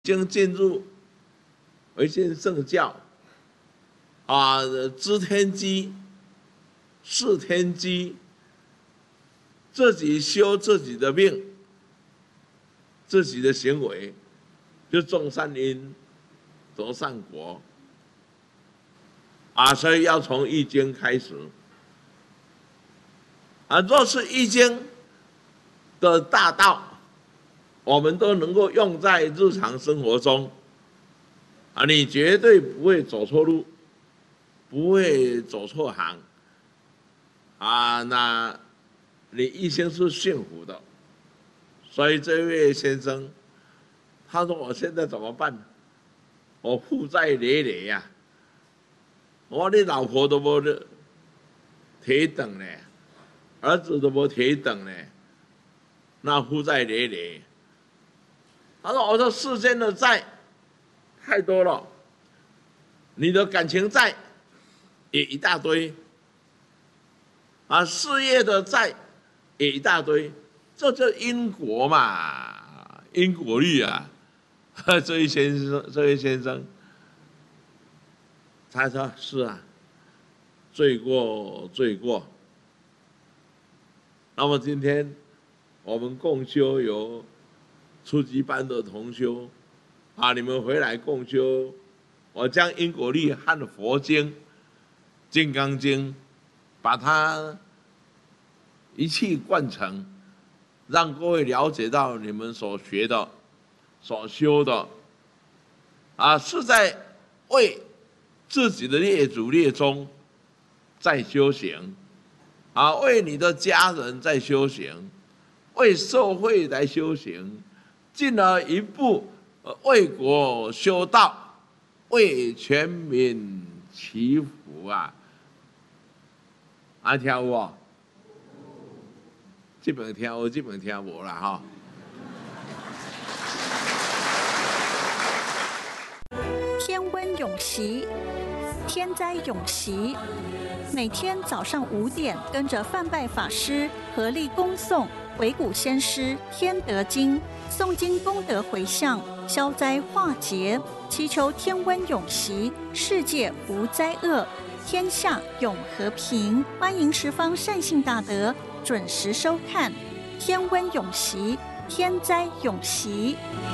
经进入唯心圣教知天机、视天机，自己修自己的命，自己的行为，就种善因，得善果。所以要从易经开始。若是易经的大道，我们都能够用在日常生活中，你绝对不会走错路，不会走错行，那你一生是幸福的。所以这位先生，他说：“我现在怎么办？我负债累累呀！我的老婆都无提等呢，儿子都无提等呢，那负债累累。”他说：“我说世间的债太多了，你的感情债也一大堆，事业的债也一大堆，这叫因果嘛，因果律啊。”这位先生，他说：“是啊，罪过。”那么今天我们共修有初级班的同修，你们回来共修，我将因果律和佛经《金刚经》把它一气贯成，让各位了解到你们所学的、所修的，是在为自己的列祖列宗在修行，为你的家人在修行，为社会来修行，进而一步为国修道，为全民祈福啊！听有无？这本听有，这本听无啦哈。 天温永习，天灾永习。每天早上5点，跟着范拜法师合力恭诵鬼谷先师《天德经》，诵经功德回向，消灾化劫，祈求天温永习，世界无灾厄，天下永和平。欢迎十方善信大德准时收看《天温永习》，天灾永习。